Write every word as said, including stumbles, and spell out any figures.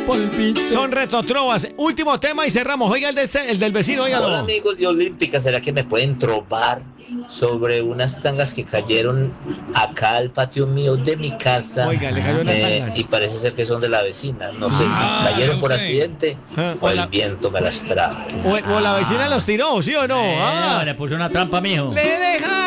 polvito. Son retotrovas. Último tema y cerramos. Oiga el, de este- el del vecino, Hola óigalo. amigos de Olímpica, ¿será que me pueden trobar sobre unas tangas que cayeron acá al patio mío de mi casa? Oiga, le cayó unas Eh, tangas. y parece ser que son de la vecina. No sé Ah, si cayeron por ok. accidente Ah, o hola. el viento me las trajo. O, o la vecina los tiró, ¿sí o no? Eh, Ah, le puso una trampa, mijo. le deja